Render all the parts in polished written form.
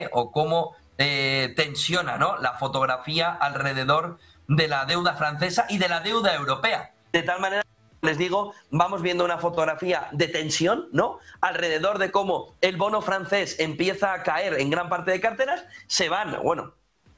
o cómo tensiona, ¿no?, la fotografía alrededor de la deuda francesa y de la deuda europea. De tal manera, les digo, vamos viendo una fotografía de tensión, ¿no?, alrededor de cómo el bono francés empieza a caer en gran parte de carteras, se van, bueno,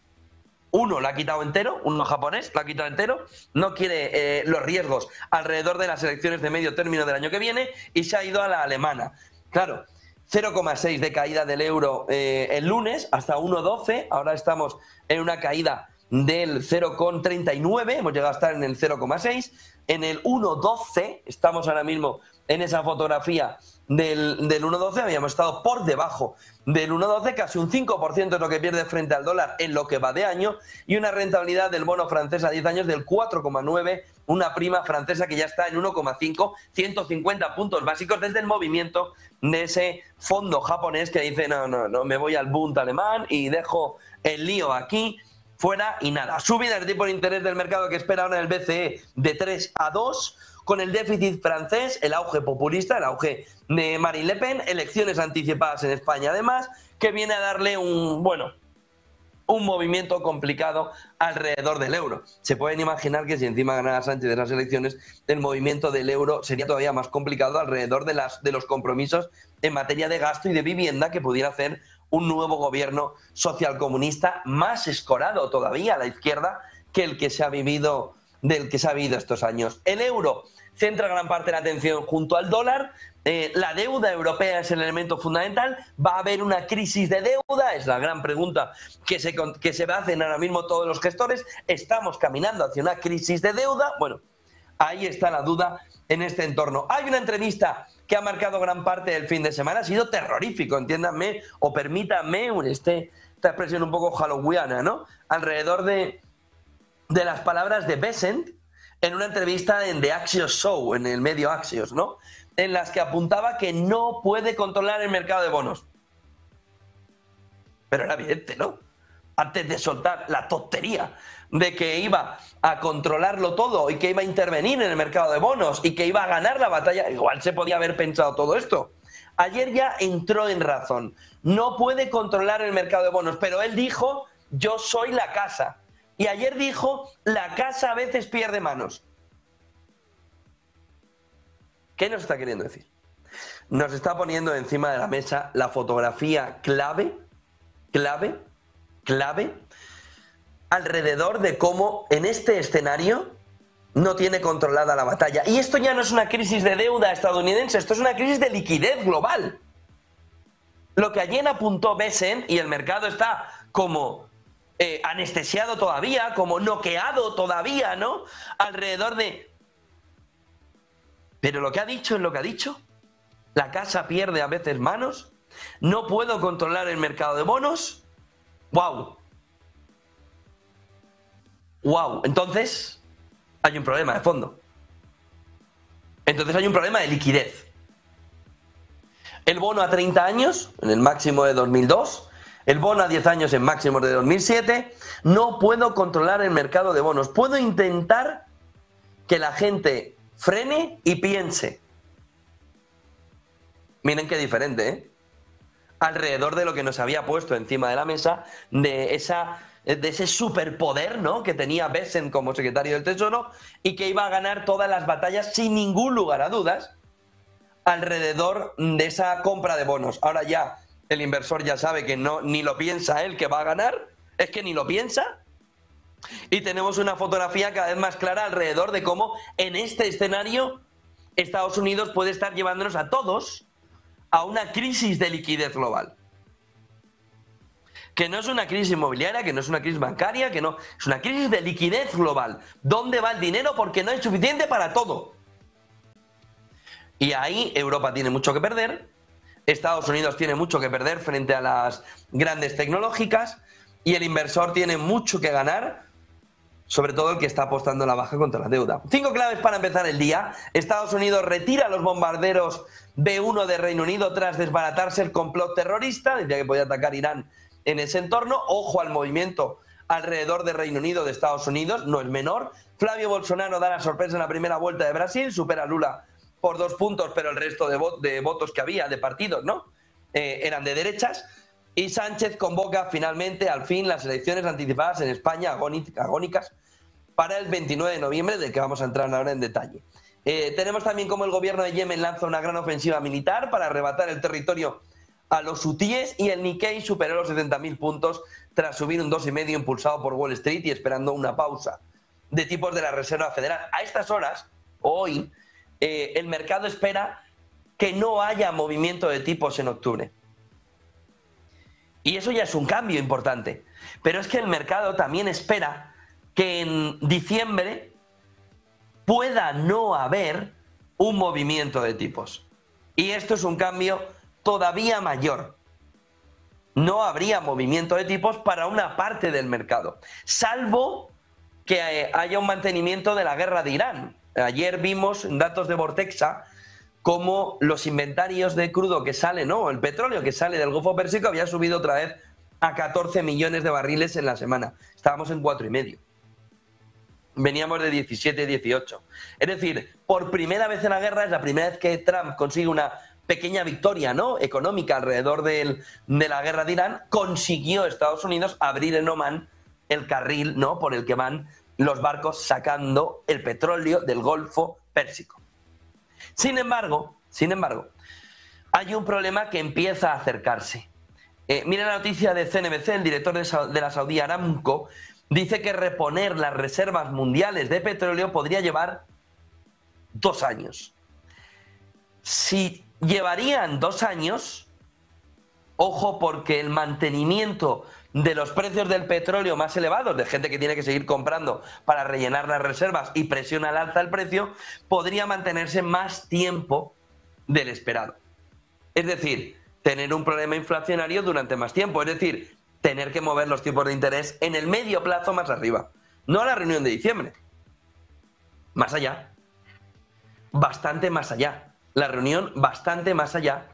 uno lo ha quitado entero, uno japonés lo ha quitado entero, no quiere los riesgos alrededor de las elecciones de medio término del año que viene y se ha ido a la alemana. Claro, 0,6 de caída del euro el lunes hasta 1,12, ahora estamos en una caída del 0,39, hemos llegado a estar en el 0,6, en el 1,12, estamos ahora mismo en esa fotografía del 1,12, habíamos estado por debajo del 1,12, casi un 5% es lo que pierde frente al dólar en lo que va de año, y una rentabilidad del bono francés a 10 años del 4,9, una prima francesa que ya está en 1,5, 150 puntos básicos desde el movimiento de ese fondo japonés que dice no, me voy al Bund alemán y dejo el lío aquí, fuera y nada. Subida del tipo de interés del mercado que espera ahora el BCE de 3 a 2, con el déficit francés, el auge populista, el auge de Marine Le Pen, elecciones anticipadas en España además, que viene a darle un movimiento complicado alrededor del euro. Se pueden imaginar que si encima ganara Sánchez de las elecciones, el movimiento del euro sería todavía más complicado alrededor de los compromisos en materia de gasto y de vivienda que pudiera hacer un nuevo gobierno socialcomunista más escorado todavía a la izquierda que el que se ha vivido estos años. El euro centra gran parte de la atención junto al dólar. La deuda europea es el elemento fundamental. ¿Va a haber una crisis de deuda? Es la gran pregunta que se hacen ahora mismo todos los gestores. ¿Estamos caminando hacia una crisis de deuda? Bueno, ahí está la duda en este entorno. Hay una entrevista que ha marcado gran parte del fin de semana. Ha sido terrorífico, entiéndanme o permítanme esta expresión un poco halloweeniana, ¿no?, alrededor de las palabras de Bessent en una entrevista en The Axios Show, en el medio Axios, ¿no?, en las que apuntaba que no puede controlar el mercado de bonos. Pero era evidente, ¿no?, antes de soltar la tontería de que iba a controlarlo todo y que iba a intervenir en el mercado de bonos y que iba a ganar la batalla, igual se podía haber pensado todo esto. Ayer ya entró en razón. No puede controlar el mercado de bonos, pero él dijo, yo soy la casa. Y ayer dijo, la casa a veces pierde manos. ¿Qué nos está queriendo decir? Nos está poniendo encima de la mesa la fotografía clave alrededor de cómo en este escenario no tiene controlada la batalla. Y esto ya no es una crisis de deuda estadounidense, esto es una crisis de liquidez global. Lo que ayer apuntó Bessent, y el mercado está como anestesiado todavía, como noqueado todavía, ¿no?, alrededor de... Pero lo que ha dicho es lo que ha dicho. La casa pierde a veces manos. No puedo controlar el mercado de bonos. ¡Wow! ¡Wow! Entonces hay un problema de fondo. Entonces hay un problema de liquidez. El bono a 30 años, en el máximo de 2002, el bono a 10 años en máximos de 2007, no puedo controlar el mercado de bonos. Puedo intentar que la gente frene y piense. Miren qué diferente, ¿eh? Alrededor de lo que nos había puesto encima de la mesa, de ese superpoder, ¿no?, que tenía Bessent como secretario del Tesoro y que iba a ganar todas las batallas sin ningún lugar a dudas alrededor de esa compra de bonos. Ahora ya el inversor ya sabe que no, ni lo piensa él que va a ganar, es que ni lo piensa. Y tenemos una fotografía cada vez más clara alrededor de cómo en este escenario Estados Unidos puede estar llevándonos a todos a una crisis de liquidez global. Que no es una crisis inmobiliaria, que no es una crisis bancaria, que no, es una crisis de liquidez global. ¿Dónde va el dinero? Porque no hay suficiente para todo. Y ahí Europa tiene mucho que perder, Estados Unidos tiene mucho que perder frente a las grandes tecnológicas y el inversor tiene mucho que ganar, sobre todo el que está apostando a la baja contra la deuda. 5 claves para empezar el día. Estados Unidos retira los bombarderos B-1 de Reino Unido tras desbaratarse el complot terrorista, decía que podía atacar Irán en ese entorno. Ojo al movimiento alrededor de Reino Unido, de Estados Unidos, no es menor. Flavio Bolsonaro da la sorpresa en la primera vuelta de Brasil, supera a Lula por 2 puntos, pero el resto de votos que había, de partidos, ¿no?, eran de derechas. Y Sánchez convoca finalmente, al fin, las elecciones anticipadas en España, agónicas, para el 29 de noviembre, del que vamos a entrar ahora en detalle. Tenemos también como el gobierno de Yemen lanza una gran ofensiva militar para arrebatar el territorio a los hutíes, y el Nikkei superó los 70.000 puntos tras subir un 2,5 impulsado por Wall Street y esperando una pausa de tipos de la Reserva Federal. A estas horas, hoy, el mercado espera que no haya movimiento de tipos en octubre. Y eso ya es un cambio importante. Pero es que el mercado también espera que en diciembre pueda no haber un movimiento de tipos. Y esto es un cambio todavía mayor. No habría movimiento de tipos para una parte del mercado, salvo que haya un mantenimiento de la guerra de Irán. Ayer vimos datos de Vortexa como los inventarios de crudo que sale, ¿no? El petróleo que sale del Golfo Pérsico había subido otra vez a 14 millones de barriles en la semana. Estábamos en 4,5. Veníamos de 17, 18. Es decir, por primera vez en la guerra, es la primera vez que Trump consigue una pequeña victoria, ¿no?, económica alrededor de la guerra de Irán. Consiguió Estados Unidos abrir en Omán el carril, ¿no?, por el que van los barcos sacando el petróleo del Golfo Pérsico. Sin embargo, hay un problema que empieza a acercarse. Mira la noticia de CNBC, el director de la Saudi Aramco dice que reponer las reservas mundiales de petróleo podría llevar 2 años. Si llevarían 2 años, ojo, porque el mantenimiento de los precios del petróleo más elevados, de gente que tiene que seguir comprando para rellenar las reservas y presiona al alza el precio, podría mantenerse más tiempo del esperado. Es decir, tener un problema inflacionario durante más tiempo, es decir, tener que mover los tipos de interés en el medio plazo más arriba. No a la reunión de diciembre, más allá, bastante más allá. La reunión bastante más allá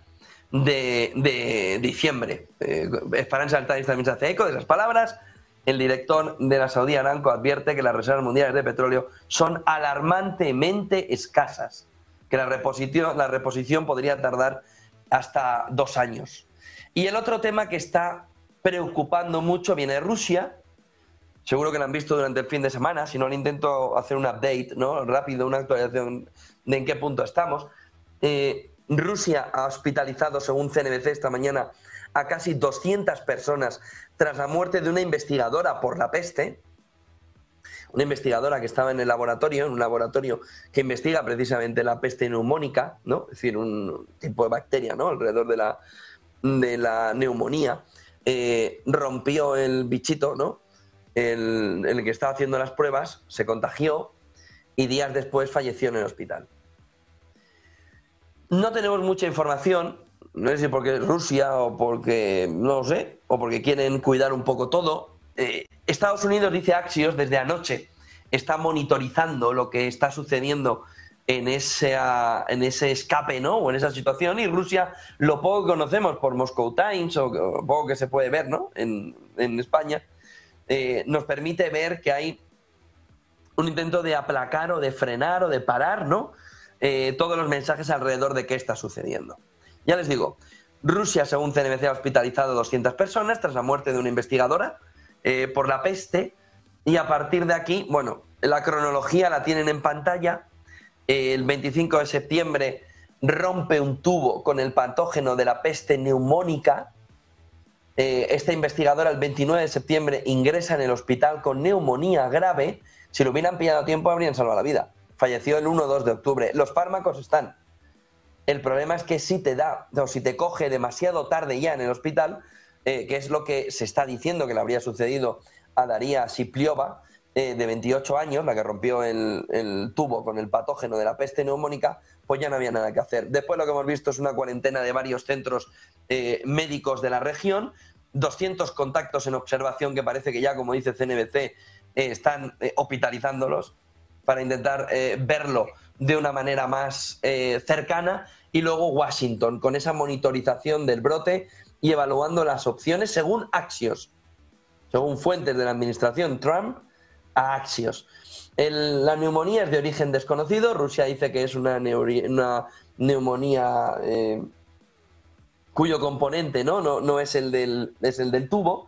de diciembre. Financial Times también se hace eco de esas palabras. El director de la Saudi Aramco advierte que las reservas mundiales de petróleo son alarmantemente escasas, que la reposición podría tardar hasta 2 años. Y el otro tema que está preocupando mucho viene de Rusia. Seguro que lo han visto durante el fin de semana. Si no, le intento hacer un update, ¿no?, rápido, una actualización de en qué punto estamos. Rusia ha hospitalizado, según CNBC esta mañana, a casi 200 personas tras la muerte de una investigadora por la peste. Una investigadora que estaba en el laboratorio, en un laboratorio que investiga precisamente la peste neumónica, ¿no?, es decir, un tipo de bacteria, ¿no?, alrededor de la neumonía. Rompió el bichito, ¿no?, el que estaba haciendo las pruebas, se contagió y días después falleció en el hospital. No tenemos mucha información, no sé si porque es Rusia o porque, no lo sé, o porque quieren cuidar un poco todo. Estados Unidos, dice Axios, desde anoche está monitorizando lo que está sucediendo en ese escape, ¿no?, o en esa situación, y Rusia, lo poco que conocemos por Moscow Times o poco que se puede ver, ¿no?, en España, nos permite ver que hay un intento de aplacar o de frenar o de parar, ¿no?, todos los mensajes alrededor de qué está sucediendo. Ya les digo, Rusia, según CNBC, ha hospitalizado 200 personas tras la muerte de una investigadora por la peste, y a partir de aquí, bueno, la cronología la tienen en pantalla. El 25 de septiembre rompe un tubo con el patógeno de la peste neumónica. Esta investigadora el 29 de septiembre ingresa en el hospital con neumonía grave. Si lo hubieran pillado a tiempo habrían salvado la vida. Falleció el 1 o 2 de octubre. Los fármacos están. El problema es que si te da, o si te coge demasiado tarde ya en el hospital, que es lo que se está diciendo que le habría sucedido a Daria Sipliova, de 28 años, la que rompió el tubo con el patógeno de la peste neumónica, pues ya no había nada que hacer. Después lo que hemos visto es una cuarentena de varios centros médicos de la región, 200 contactos en observación que parece que ya, como dice CNBC, están hospitalizándolos para intentar verlo de una manera más cercana, y luego Washington, con esa monitorización del brote y evaluando las opciones según Axios, según fuentes de la administración Trump, a Axios. La neumonía es de origen desconocido. Rusia dice que es una neumonía cuyo componente no es el del tubo,